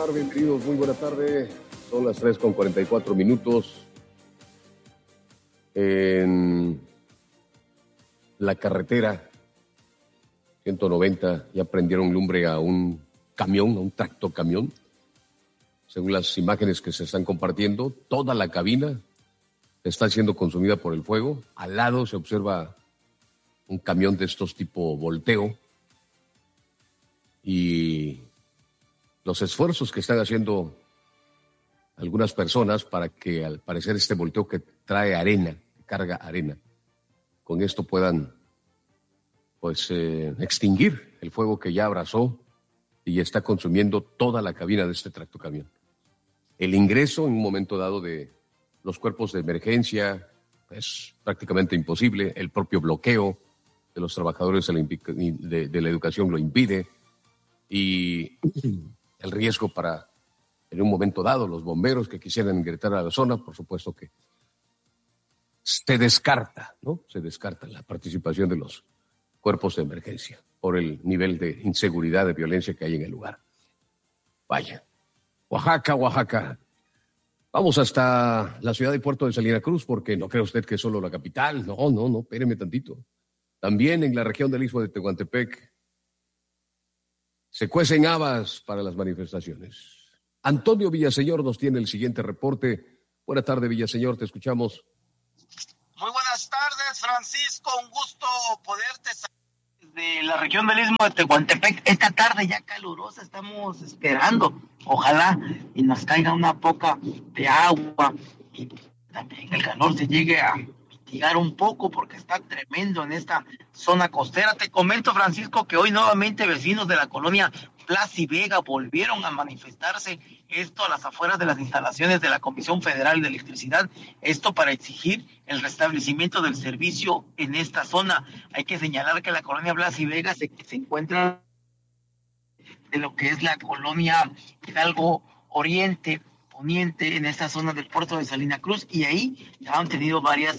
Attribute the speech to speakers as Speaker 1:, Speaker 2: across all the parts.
Speaker 1: Omar, bienvenidos, muy buena tarde. Son las 3:44. En la carretera 190 ya prendieron lumbre a un camión, a un tractocamión. Según las imágenes que se están compartiendo, toda la cabina está siendo consumida por el fuego. Al lado se observa un camión de estos tipo volteo. Y los esfuerzos que están haciendo algunas personas para que, al parecer, este volteo que trae arena, que carga arena, con esto puedan extinguir el fuego que ya abrazó y está consumiendo toda la cabina de este tractocamión. El ingreso en un momento dado de los cuerpos de emergencia es prácticamente imposible. El propio bloqueo de los trabajadores de la educación lo impide. Y el riesgo para, en un momento dado, los bomberos que quisieran ingresar a la zona, por supuesto que se descarta, ¿no? Se descarta la participación de los cuerpos de emergencia por el nivel de inseguridad, de violencia que hay en el lugar. Vaya, Oaxaca. Vamos hasta la ciudad de Puerto de Salina Cruz, porque no cree usted que es solo la capital. No, espéreme tantito. También en la región del Istmo de Tehuantepec se cuecen habas para las manifestaciones. Antonio Villaseñor nos tiene el siguiente reporte. Buenas tardes, Villaseñor, te escuchamos.
Speaker 2: Muy buenas tardes, Francisco. Un gusto poderte salir de la región del Istmo de Tehuantepec. Esta tarde ya calurosa, estamos esperando. Ojalá y nos caiga una poca de agua y también el calor se llegue a mitigar un poco porque está tremendo en esta zona costera. Te comento, Francisco, que hoy nuevamente vecinos de la colonia Plaza y Vega volvieron a manifestarse, esto a las afueras de las instalaciones de la Comisión Federal de Electricidad, esto para exigir el restablecimiento del servicio en esta zona. Hay que señalar que la colonia Plaza y Vega se encuentra de lo que es la colonia Hidalgo Oriente, Poniente, en esta zona del puerto de Salina Cruz, y ahí han tenido varias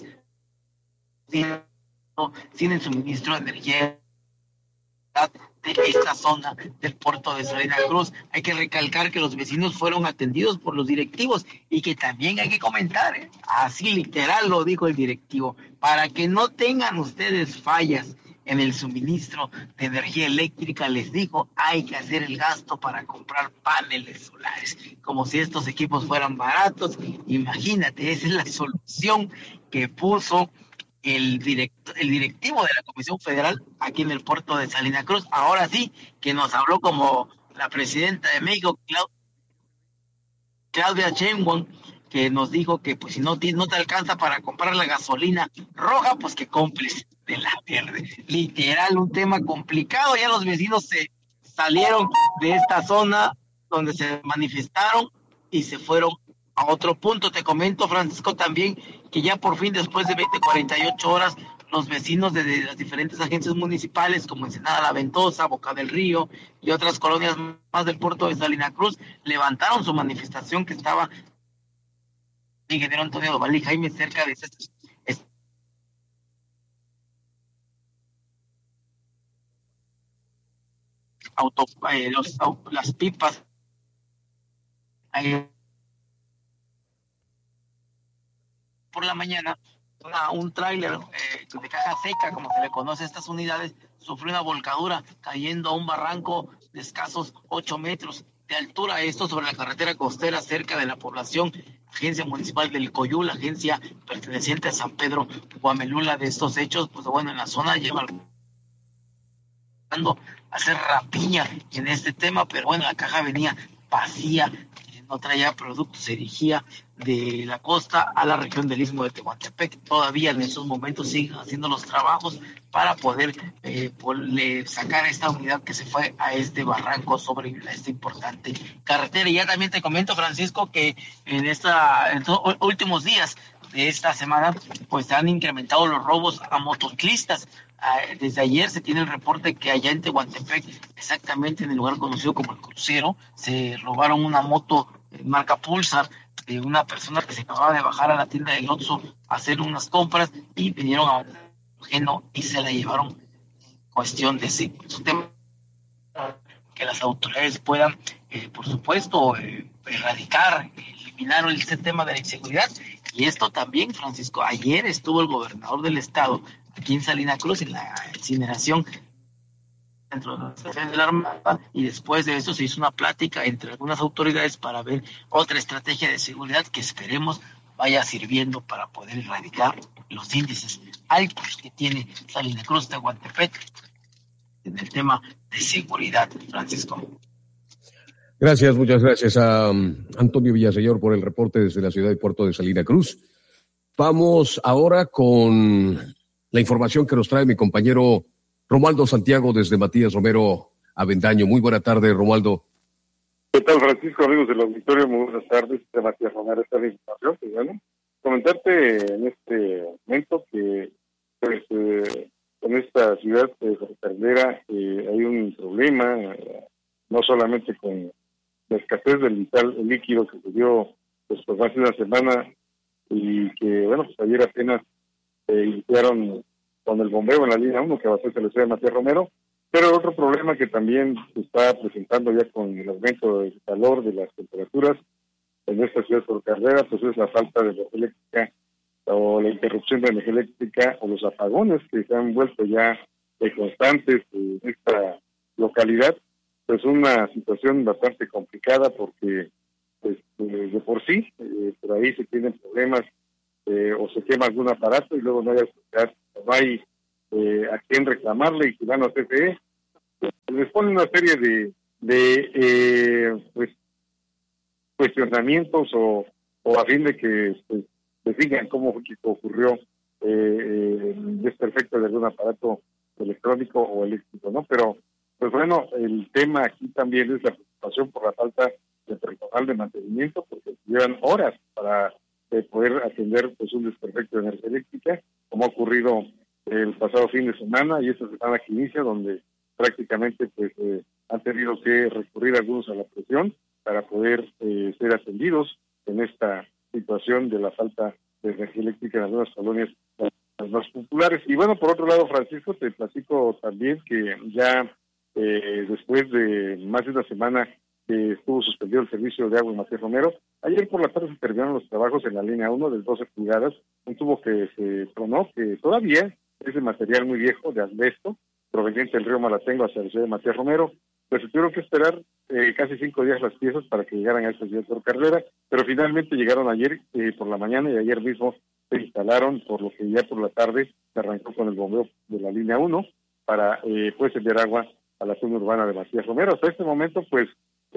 Speaker 2: sin el suministro de energía de esta zona del puerto de Salina Cruz. Hay que recalcar que los vecinos fueron atendidos por los directivos y que también hay que comentar, así literal lo dijo el directivo, para que no tengan ustedes fallas en el suministro de energía eléctrica, les dijo, hay que hacer el gasto para comprar paneles solares, como si estos equipos fueran baratos. Imagínate, esa es la solución que puso el directivo de la Comisión Federal aquí en el puerto de Salina Cruz. Ahora sí, que nos habló como la presidenta de México, Claudia Sheinbaum, que nos dijo que pues si no te alcanza para comprar la gasolina roja, pues que compres de la verde. Literal, un tema complicado. Ya los vecinos se salieron de esta zona donde se manifestaron y se fueron a otro punto. Te comento, Francisco, también que ya por fin, después de 48 horas, los vecinos de las diferentes agencias municipales, como Ensenada La Ventosa, Boca del Río y otras colonias más del puerto de Salina Cruz, levantaron su manifestación que estaba en Ingeniero Antonio Doval y Jaime, cerca de las pipas. Por la mañana, un tráiler de caja seca, como se le conoce a estas unidades, sufrió una volcadura cayendo a un barranco de escasos 8 metros de altura, esto sobre la carretera costera cerca de la población Agencia Municipal del Coyul, agencia perteneciente a San Pedro Guamelula. De estos hechos, pues bueno, en la zona lleva a hacer rapiña en este tema, pero bueno, la caja venía vacía, no traía productos, se dirigía de la costa a la región del Istmo de Tehuantepec. Todavía en esos momentos siguen haciendo los trabajos para poder sacar esta unidad que se fue a este barranco sobre esta importante carretera. Y ya también te comento, Francisco, que en estos últimos días de esta semana, pues se han incrementado los robos a motociclistas. Desde ayer se tiene el reporte que allá en Tehuantepec, exactamente en el lugar conocido como El Crucero, se robaron una moto marca Pulsar de una persona que se acababa de bajar a la tienda del Oxxo a hacer unas compras y vinieron a ajeno y se la llevaron en cuestión de sí. Que las autoridades puedan por supuesto, erradicar, eliminar este tema de la inseguridad. Y esto también, Francisco, ayer estuvo el gobernador del estado aquí en Salina Cruz en la incineración dentro de la estación de la Armada, y después de eso se hizo una plática entre algunas autoridades para ver otra estrategia de seguridad que esperemos vaya sirviendo para poder erradicar los índices altos que tiene Salina Cruz de Tehuantepec en el tema de seguridad, Francisco.
Speaker 1: Gracias, muchas gracias a Antonio Villaseñor por el reporte desde la ciudad y puerto de Salina Cruz. Vamos ahora con la información que nos trae mi compañero Romualdo Santiago desde Matías Romero Avendaño. Muy buena tarde, Romualdo.
Speaker 3: ¿Qué tal, Francisco, amigos del auditorio? Muy buenas tardes. De Matías Romero, esta es la información. Pues bueno, comentarte en este momento que pues, en esta ciudad de Ferreterera hay un problema, no solamente con la escasez del vital líquido que se dio pues por más de una semana, y que bueno, pues ayer apenas iniciaron con el bombeo en la línea 1 que abastece la ciudad de Matías Romero, pero otro problema que también se está presentando ya con el aumento del calor, de las temperaturas en esta ciudad ferrocarrilera, pues es la falta de energía eléctrica o la interrupción de energía eléctrica o los apagones que se han vuelto ya constantes en esta localidad. Pues una situación bastante complicada porque pues, de por sí por ahí se tienen problemas o se quema algún aparato y luego no hay a quién reclamarle, y Ciudadanos CFE les pone una serie de pues cuestionamientos o a fin de que pues, se digan cómo ocurrió el desperfecto de algún aparato electrónico o eléctrico, ¿no? Pero pues bueno, el tema aquí también es la preocupación por la falta de personal de mantenimiento, porque llevan horas para poder atender pues un desperfecto de energía eléctrica, como ha ocurrido el pasado fin de semana y esta semana que inicia, donde prácticamente pues han tenido que recurrir algunos a la presión para poder ser atendidos en esta situación de la falta de energía eléctrica en algunas colonias las más populares. Y bueno, por otro lado, Francisco, te platico también que ya después de más de una semana que estuvo suspendido el servicio de agua en Matías Romero, ayer por la tarde se terminaron los trabajos en la línea 1 de 12 pulgadas, un tubo que se tronó, que todavía es de material muy viejo, de asbesto, proveniente del río Malatengo hacia la ciudad de Matías Romero. Pues se tuvieron que esperar casi 5 días las piezas para que llegaran a esta ciudad ferrocarrilera, pero finalmente llegaron ayer por la mañana y ayer mismo se instalaron, por lo que ya por la tarde se arrancó con el bombeo de la línea 1 para pues enviar agua a la zona urbana de Matías Romero. Hasta este momento, pues,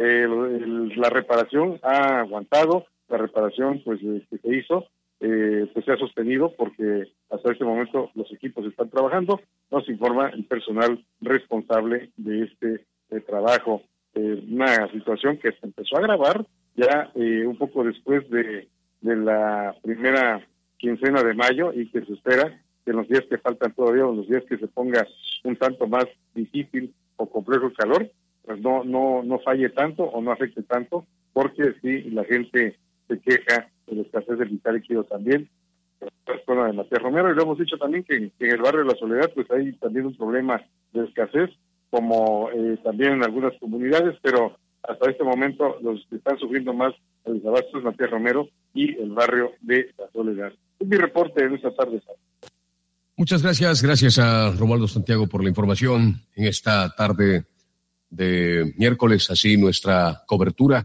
Speaker 3: la reparación ha aguantado, la reparación pues que se hizo, pues se ha sostenido porque hasta este momento los equipos están trabajando, nos informa el personal responsable de este trabajo. Una situación que se empezó a agravar ya un poco después de la primera quincena de mayo, y que se espera que en los días que faltan todavía, o en los días que se ponga un tanto más difícil o complejo el calor, pues no falle tanto o no afecte tanto, porque sí, la gente se queja de la escasez del vital líquido también en la zona de Matías Romero, y lo hemos dicho también que en el barrio de La Soledad pues hay también un problema de escasez, como también en algunas comunidades, pero hasta este momento los que están sufriendo más el desabasto es Matías Romero y el barrio de La Soledad. Es mi reporte de esta tarde.
Speaker 1: Muchas gracias a Romualdo Santiago por la información en esta tarde de miércoles, así nuestra cobertura.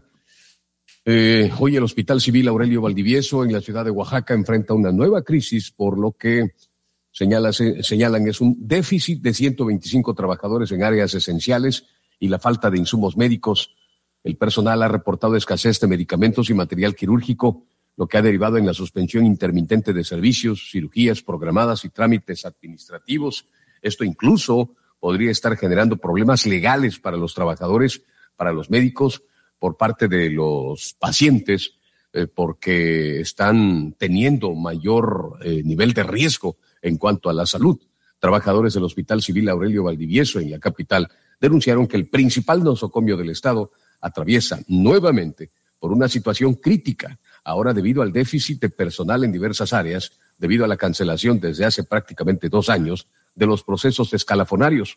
Speaker 1: Hoy el Hospital Civil Aurelio Valdivieso en la ciudad de Oaxaca enfrenta una nueva crisis, por lo que señalan es un déficit de 125 trabajadores en áreas esenciales y la falta de insumos médicos. El personal ha reportado escasez de medicamentos y material quirúrgico, lo que ha derivado en la suspensión intermitente de servicios, cirugías programadas y trámites administrativos. Esto incluso podría estar generando problemas legales para los trabajadores, para los médicos, por parte de los pacientes, porque están teniendo mayor nivel de riesgo en cuanto a la salud. Trabajadores del Hospital Civil Aurelio Valdivieso en la capital denunciaron que el principal nosocomio del Estado atraviesa nuevamente por una situación crítica, ahora debido al déficit de personal en diversas áreas, debido a la cancelación desde hace prácticamente 2 años de los procesos escalafonarios.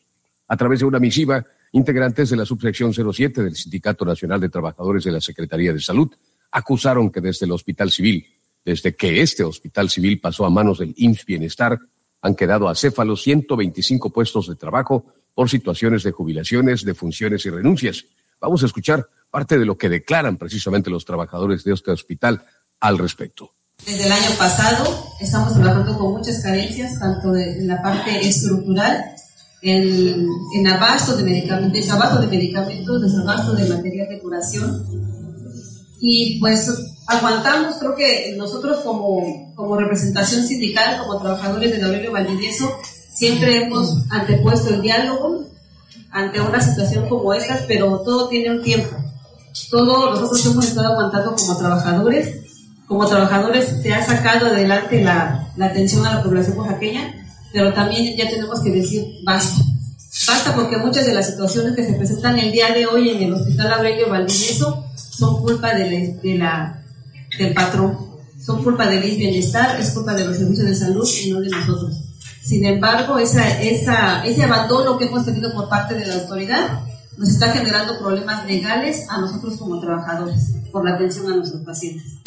Speaker 1: A través de una misiva, integrantes de la subsección 07 del Sindicato Nacional de Trabajadores de la Secretaría de Salud acusaron que desde que este hospital civil pasó a manos del IMSS Bienestar, han quedado acéfalos 125 puestos de trabajo por situaciones de jubilaciones, defunciones y renuncias. Vamos a escuchar parte de lo que declaran precisamente los trabajadores de este hospital al respecto.
Speaker 4: Desde el año pasado estamos trabajando con muchas carencias, tanto en la parte estructural, en abasto de medicamentos, desabasto de material de curación. Y pues aguantamos, creo que nosotros como representación sindical, como trabajadores de Aurelio Valdivieso, siempre hemos antepuesto el diálogo ante una situación como esta, pero todo tiene un tiempo. Nosotros hemos estado aguantando como trabajadores. Como trabajadores se ha sacado adelante la atención a la población oaxaqueña, pero también ya tenemos que decir basta. Basta, porque muchas de las situaciones que se presentan el día de hoy en el Hospital Aurelio Valdivieso son culpa del patrón, son culpa del IMSS Bienestar, es culpa de los servicios de salud y no de nosotros. Sin embargo, ese abandono que hemos tenido por parte de la autoridad nos está generando problemas legales a nosotros como trabajadores por la atención a nuestros pacientes.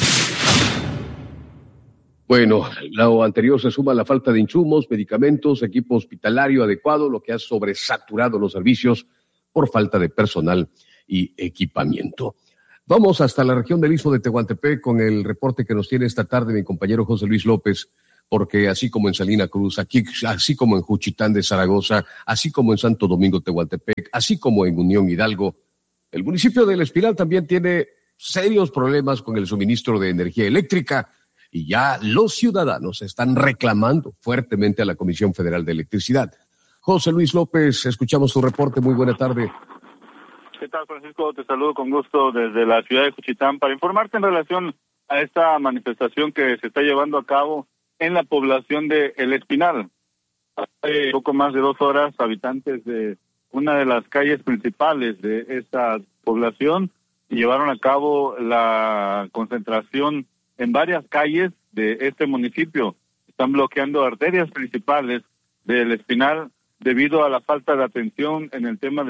Speaker 1: Bueno, lo anterior se suma a la falta de insumos, medicamentos, equipo hospitalario adecuado, lo que ha sobresaturado los servicios por falta de personal y equipamiento. Vamos hasta la región del Istmo de Tehuantepec con el reporte que nos tiene esta tarde mi compañero José Luis López, porque así como en Salina Cruz, así como en Juchitán de Zaragoza, así como en Santo Domingo Tehuantepec, así como en Unión Hidalgo, el municipio del Espinal también tiene serios problemas con el suministro de energía eléctrica. Y ya los ciudadanos están reclamando fuertemente a la Comisión Federal de Electricidad. José Luis López, escuchamos tu reporte. Muy buena tarde.
Speaker 5: ¿Qué tal, Francisco? Te saludo con gusto desde la ciudad de Juchitán para informarte en relación a esta manifestación que se está llevando a cabo en la población de El Espinal. Hace poco más de 2 horas, habitantes de una de las calles principales de esta población llevaron a cabo la concentración en varias calles de este municipio. Están bloqueando arterias principales del Espinal debido a la falta de atención en el tema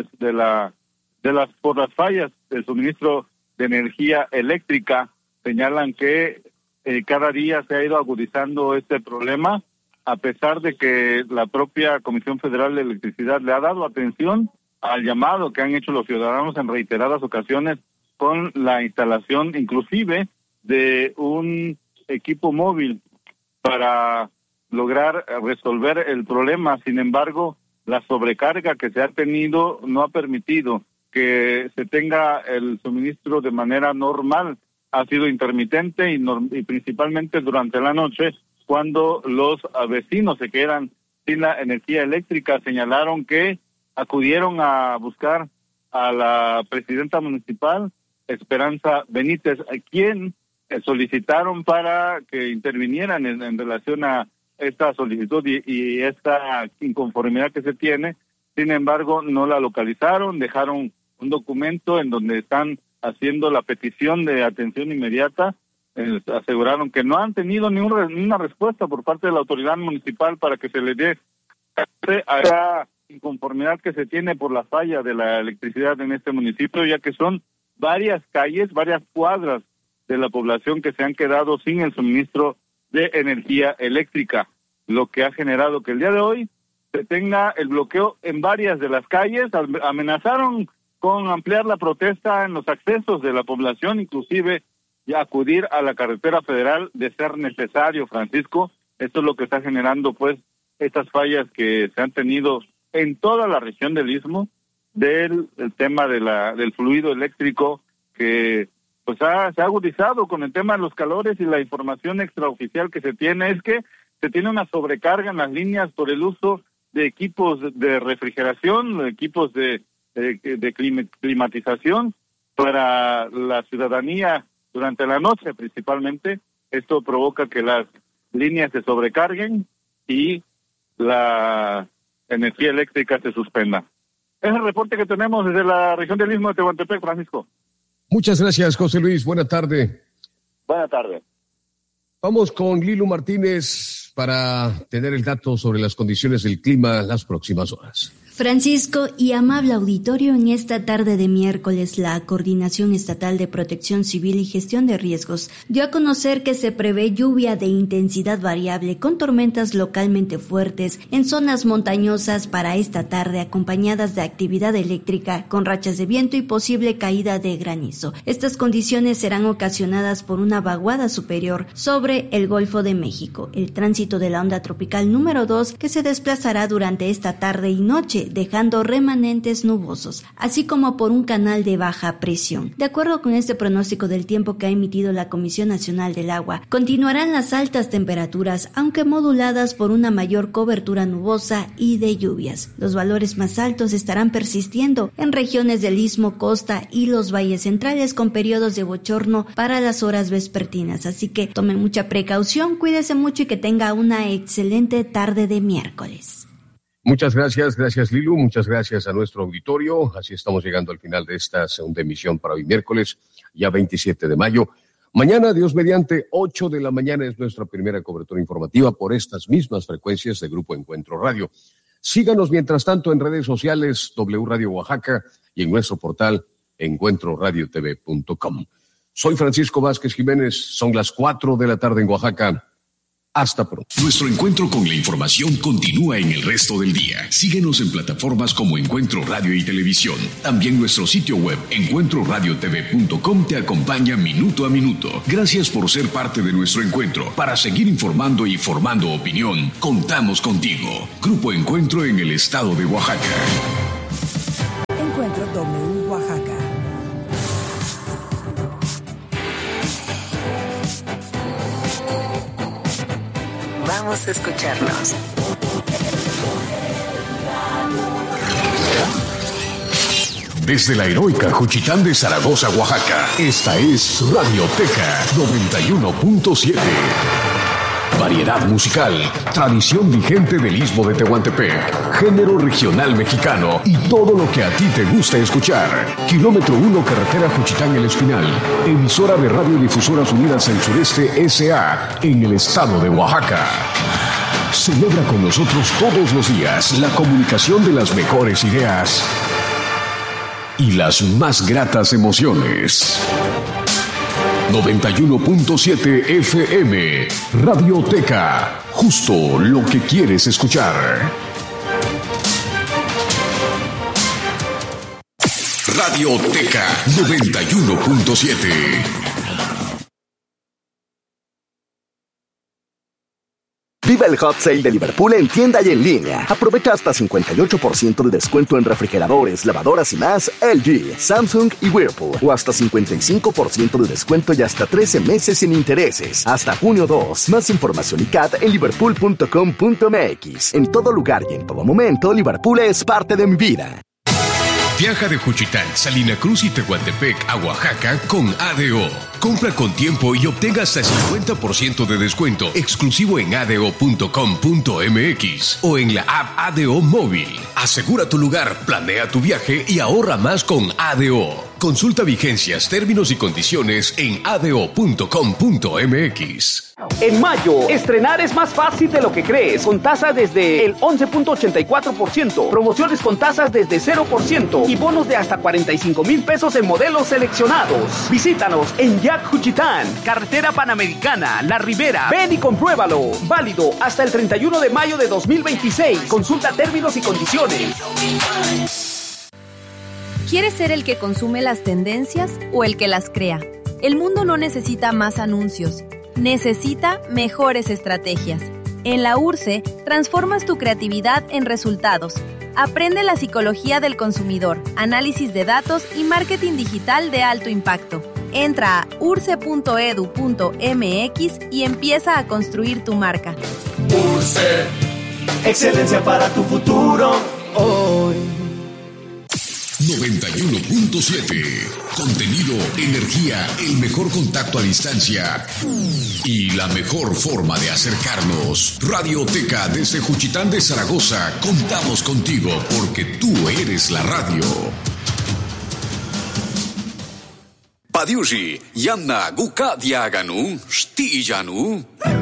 Speaker 5: por las fallas del suministro de energía eléctrica. Señalan que cada día se ha ido agudizando este problema, a pesar de que la propia Comisión Federal de Electricidad le ha dado atención al llamado que han hecho los ciudadanos en reiteradas ocasiones con la instalación inclusive de un equipo móvil para lograr resolver el problema. Sin embargo, la sobrecarga que se ha tenido no ha permitido que se tenga el suministro de manera normal. Ha sido intermitente y principalmente durante la noche, cuando los vecinos se quedan sin la energía eléctrica. Señalaron que acudieron a buscar a la presidenta municipal, Esperanza Benítez, a quien solicitaron para que intervinieran en relación a esta solicitud y esta inconformidad que se tiene. Sin embargo, no la localizaron, dejaron un documento en donde están haciendo la petición de atención inmediata. Aseguraron que no han tenido ninguna respuesta por parte de la autoridad municipal para que se les dé a esa inconformidad que se tiene por la falla de la electricidad en este municipio, ya que son varias calles, varias cuadras de la población que se han quedado sin el suministro de energía eléctrica, lo que ha generado que el día de hoy se tenga el bloqueo en varias de las calles. Amenazaron con ampliar la protesta en los accesos de la población, inclusive ya acudir a la carretera federal de ser necesario, Francisco. Esto es lo que está generando pues estas fallas que se han tenido en toda la región del Istmo, del tema del fluido eléctrico, que pues se ha agudizado con el tema de los calores. Y la información extraoficial que se tiene es que se tiene una sobrecarga en las líneas por el uso de equipos de refrigeración, equipos de climatización para la ciudadanía durante la noche principalmente. Esto provoca que las líneas se sobrecarguen y la energía eléctrica se suspenda. Es el reporte que tenemos desde la región del Istmo de Tehuantepec, Francisco.
Speaker 1: Muchas gracias, José Luis. Buena tarde.
Speaker 5: Buena tarde.
Speaker 1: Vamos con Lilu Martínez para tener el dato sobre las condiciones del clima las próximas horas.
Speaker 6: Francisco y amable auditorio, en esta tarde de miércoles, la Coordinación Estatal de Protección Civil y Gestión de Riesgos dio a conocer que se prevé lluvia de intensidad variable con tormentas localmente fuertes en zonas montañosas para esta tarde, acompañadas de actividad eléctrica con rachas de viento y posible caída de granizo. Estas condiciones serán ocasionadas por una vaguada superior sobre el Golfo de México, el tránsito de la onda tropical número 2 que se desplazará durante esta tarde y noche, dejando remanentes nubosos, así como por un canal de baja presión. De acuerdo con este pronóstico del tiempo que ha emitido la Comisión Nacional del Agua, continuarán las altas temperaturas, aunque moduladas por una mayor cobertura nubosa y de lluvias. Los valores más altos estarán persistiendo en regiones del Istmo, costa y los valles centrales, con periodos de bochorno para las horas vespertinas. Así que tomen mucha precaución, cuídese mucho y que tenga una excelente tarde de miércoles.
Speaker 1: Muchas gracias Lilu, muchas gracias a nuestro auditorio. Así estamos llegando al final de esta segunda emisión para hoy miércoles, ya 27 de mayo. Mañana, Dios mediante, 8 de la mañana es nuestra primera cobertura informativa por estas mismas frecuencias de Grupo Encuentro Radio. Síganos mientras tanto en redes sociales, W Radio Oaxaca, y en nuestro portal encuentroradiotv.com. Soy Francisco Vázquez Jiménez, son las 4 de la tarde en Oaxaca. Hasta pronto.
Speaker 7: Nuestro encuentro con la información continúa en el resto del día. Síguenos en plataformas como Encuentro Radio y Televisión. También nuestro sitio web, encuentroradiotv.com, te acompaña minuto a minuto. Gracias por ser parte de nuestro encuentro. Para seguir informando y formando opinión, contamos contigo. Grupo Encuentro en el estado de Oaxaca.
Speaker 8: Encuentro W Oaxaca. Vamos a escucharnos.
Speaker 7: Desde la heroica Juchitán de Zaragoza, Oaxaca, esta es Radioteca 91.7. Variedad musical, tradición vigente del Istmo de Tehuantepec, género regional mexicano y todo lo que a ti te gusta escuchar. Kilómetro 1, carretera Juchitán El Espinal, emisora de Radiodifusoras Unidas del Sureste S.A. en el estado de Oaxaca. Celebra con nosotros todos los días la comunicación de las mejores ideas y las más gratas emociones. 91.7 FM, Radioteca, justo lo que quieres escuchar. Radioteca 91.7.
Speaker 9: Viva el Hot Sale de Liverpool en tienda y en línea. Aprovecha hasta 58% de descuento en refrigeradores, lavadoras y más LG, Samsung y Whirlpool. O hasta 55% de descuento y hasta 13 meses sin intereses. Hasta junio 2. Más información y CAT en liverpool.com.mx. En todo lugar y en todo momento, Liverpool es parte de mi vida.
Speaker 7: Viaja de Juchitán, Salina Cruz y Tehuantepec a Oaxaca con ADO. Compra con tiempo y obtenga hasta 50% de descuento exclusivo en ado.com.mx o en la app ADO móvil. Asegura tu lugar, planea tu viaje y ahorra más con ADO. Consulta vigencias, términos y condiciones en ado.com.mx.
Speaker 10: En mayo, estrenar es más fácil de lo que crees, con tasas desde el 11.84%, promociones con tasas desde 0% y bonos de hasta 45,000 pesos en modelos seleccionados. Visítanos en Yac Juchitán, Carretera Panamericana, La Ribera. Ven y compruébalo. Válido hasta el 31 de mayo de 2026. Consulta términos y condiciones.
Speaker 11: ¿Quieres ser el que consume las tendencias o el que las crea? El mundo no necesita más anuncios, necesita mejores estrategias. En la URCE, transformas tu creatividad en resultados. Aprende la psicología del consumidor, análisis de datos y marketing digital de alto impacto. Entra a urce.edu.mx y empieza a construir tu marca.
Speaker 12: URCE, excelencia para tu futuro hoy.
Speaker 7: 91.7. Contenido, energía, el mejor contacto a distancia y la mejor forma de acercarnos. Radioteca desde Juchitán de Zaragoza. Contamos contigo porque tú eres la radio. Padiushi, Yanna Guka Diaganu, Stijanu.